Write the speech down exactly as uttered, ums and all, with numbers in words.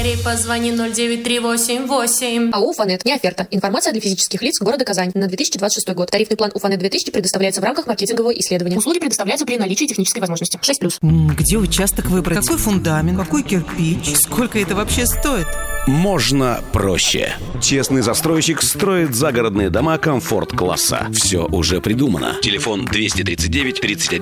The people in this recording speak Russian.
Скорей позвони ноль девять три восемь восемь. АО «Уфанет». Не оферта. Информация для физических лиц города Казань на две тысячи двадцать шестой год. Тарифный план «Уфанет две тысячи» предоставляется в рамках маркетингового исследования. Услуги предоставляются при наличии технической возможности. шесть плюс. Где участок выбрать? Какой фундамент? Какой кирпич? Сколько это вообще стоит? Можно проще. Честный застройщик строит загородные дома комфорт-класса. Все уже придумано. Телефон двести тридцать девять тридцать один